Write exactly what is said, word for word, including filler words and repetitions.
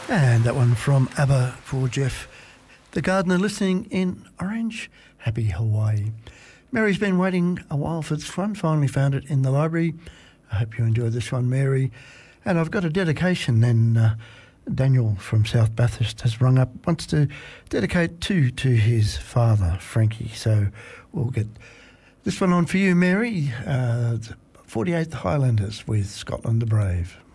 And that one from ABBA for Jeff the gardener listening in Orange. Happy Hawaii. Mary's been waiting a while for this one, finally found it in the library. I hope you enjoy this one, Mary. And I've got a dedication then. Uh, Daniel from South Bathurst has rung up, wants to dedicate two to his father, Frankie. So we'll get this one on for you, Mary. Uh, forty-eighth Highlanders with Scotland the Brave.